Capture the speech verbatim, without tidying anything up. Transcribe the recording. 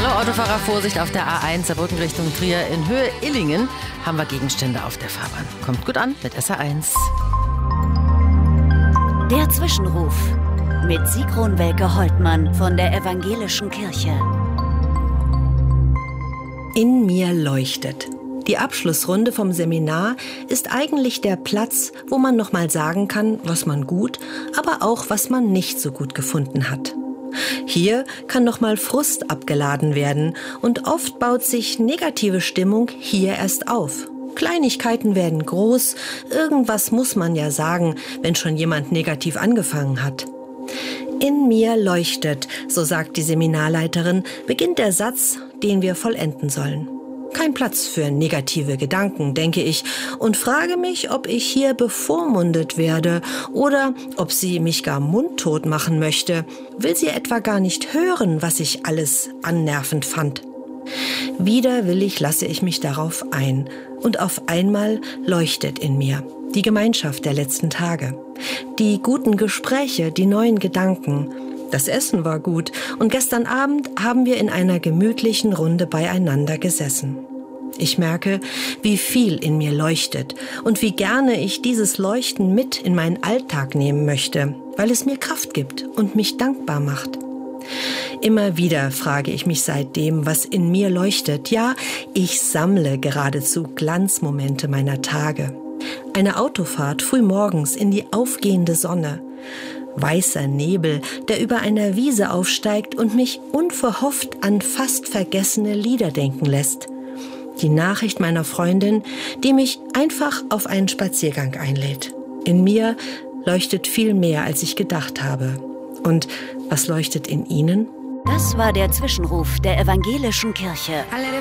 Hallo Autofahrer, Vorsicht auf der A eins, Saarbrücken Richtung Trier. In Höhe Illingen haben wir Gegenstände auf der Fahrbahn. Kommt gut an mit S R eins. Der Zwischenruf mit Sigrun Welke-Holtmann von der Evangelischen Kirche. In mir leuchtet. Die Abschlussrunde vom Seminar ist eigentlich der Platz, wo man noch mal sagen kann, was man gut, aber auch was man nicht so gut gefunden hat. Hier kann noch mal Frust abgeladen werden und oft baut sich negative Stimmung hier erst auf. Kleinigkeiten werden groß, irgendwas muss man ja sagen, wenn schon jemand negativ angefangen hat. In mir leuchtet, so sagt die Seminarleiterin, beginnt der Satz, den wir vollenden sollen. Kein Platz für negative Gedanken, denke ich, und frage mich, ob ich hier bevormundet werde oder ob sie mich gar mundtot machen möchte. Will sie etwa gar nicht hören, was ich alles annervend fand? Widerwillig lasse ich mich darauf ein und auf einmal leuchtet in mir die Gemeinschaft der letzten Tage, die guten Gespräche, die neuen Gedanken. Das Essen war gut und gestern Abend haben wir in einer gemütlichen Runde beieinander gesessen. Ich merke, wie viel in mir leuchtet und wie gerne ich dieses Leuchten mit in meinen Alltag nehmen möchte, weil es mir Kraft gibt und mich dankbar macht. Immer wieder frage ich mich seitdem, was in mir leuchtet. Ja, ich sammle geradezu Glanzmomente meiner Tage. Eine Autofahrt frühmorgens in die aufgehende Sonne. Weißer Nebel, der über einer Wiese aufsteigt und mich unverhofft an fast vergessene Lieder denken lässt. Die Nachricht meiner Freundin, die mich einfach auf einen Spaziergang einlädt. In mir leuchtet viel mehr, als ich gedacht habe. Und was leuchtet in Ihnen? Das war der Zwischenruf der Evangelischen Kirche. Alle